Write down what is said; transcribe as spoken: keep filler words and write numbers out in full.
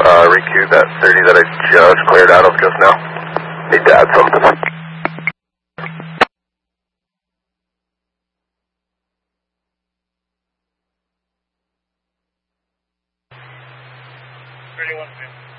uh, requeue that thirty that I just cleared out of just now. Need to add something. thirty-one fifty.